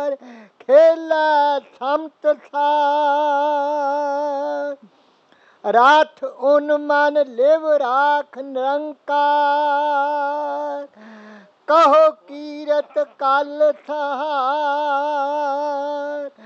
खेला समत सार। रात उन मन लिव राख निरंकार, कहो कीरत कल सहार।